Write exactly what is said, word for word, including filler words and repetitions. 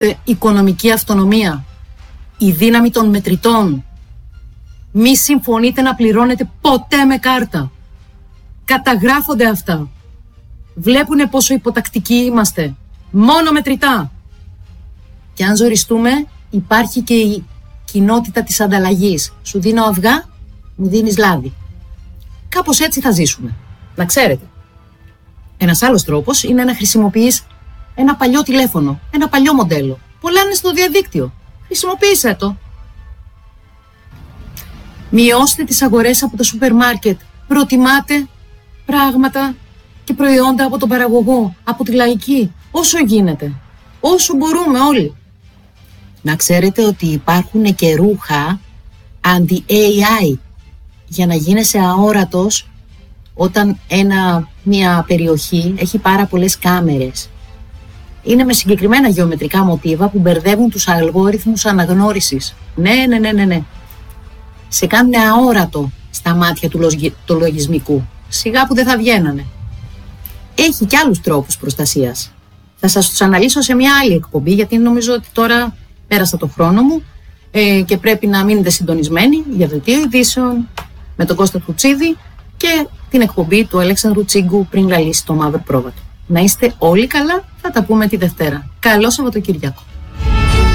Ε, οικονομική αυτονομία, η δύναμη των μετρητών. Μη συμφωνείτε να πληρώνετε ποτέ με κάρτα. Καταγράφονται αυτά. Βλέπουνε πόσο υποτακτικοί είμαστε. Μόνο μετρητά. Και αν ζοριστούμε, υπάρχει και η κοινότητα της ανταλλαγής. Σου δίνω αυγά, μου δίνεις λάδι. Κάπως έτσι θα ζήσουμε. Να ξέρετε. Ένας άλλος τρόπος είναι να χρησιμοποιείς ένα παλιό τηλέφωνο, ένα παλιό μοντέλο. Πολλά είναι στο διαδίκτυο. Χρησιμοποίησέ το. Μειώστε τις αγορές από το σούπερ μάρκετ. Προτιμάτε πράγματα και προϊόντα από τον παραγωγό, από τη λαϊκή, όσο γίνεται. Όσο μπορούμε όλοι. Να ξέρετε ότι υπάρχουν και ρούχα αντι-έι άι για να γίνεσαι αόρατος όταν ένα, μια περιοχή έχει πάρα πολλές κάμερες. Είναι με συγκεκριμένα γεωμετρικά μοτίβα που μπερδεύουν τους αλγόριθμους αναγνώρισης. Ναι, ναι, ναι, ναι, ναι. Σε κάνουν αόρατο στα μάτια του, λογι... του λογισμικού. Σιγά που δεν θα βγαίνανε. Έχει και άλλους τρόπους προστασίας. Θα σας τους αναλύσω σε μια άλλη εκπομπή, γιατί νομίζω ότι τώρα πέρασα το χρόνο μου ε, και πρέπει να μείνετε συντονισμένοι για δελτίο ειδήσεων με τον Κώστα Κουτσίδη και την εκπομπή του Αλέξανδρου Τσίγκου πριν λαλήσει το μαύρο πρόβατο. Να είστε όλοι καλά, θα τα πούμε τη Δευτέρα. Καλό Σαββατοκύριακο.